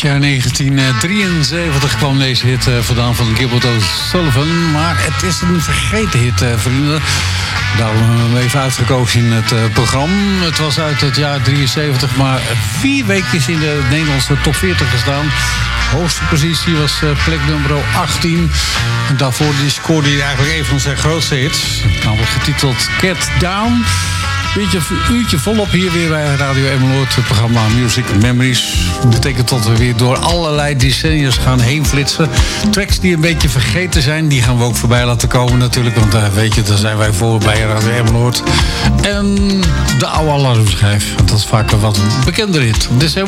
jaar 1973 kwam deze hit vandaan van Gilbert O'Sullivan. Maar het is een vergeten hit, vrienden. Daarom hebben we hem even uitgekozen in het programma. Het was uit het jaar 73, maar 4 weken in de Nederlandse top 40 gestaan. De hoogste positie was plek nummer 18. En daarvoor scoorde hij eigenlijk een van zijn grootste hits. Namelijk getiteld Get Down. Een uurtje volop hier weer bij Radio Emmeloord. Het programma Music Memories. Dat betekent dat we weer door allerlei decennia's gaan heen flitsen. Tracks die een beetje vergeten zijn, die gaan we ook voorbij laten komen natuurlijk. Want weet je, daar zijn wij voor bij Radio Emmeloord. En de oude alarmschijf. Want dat is vaak een wat bekender hit. Dus